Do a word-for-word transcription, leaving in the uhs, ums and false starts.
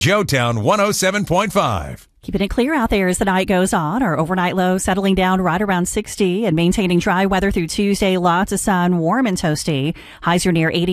Joetown one oh seven point five. Keeping it clear out there as the night goes on. Our overnight low settling down right around sixty and maintaining dry weather through Tuesday. Lots of sun, warm and toasty. Highs are near eighty.